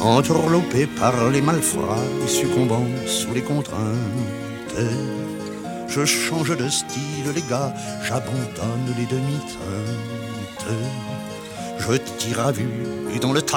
Entourloupé par les malfrats et succombant sous les contraintes, je change de style, les gars, j'abandonne les demi-teintes. Je tire à vue et dans le tas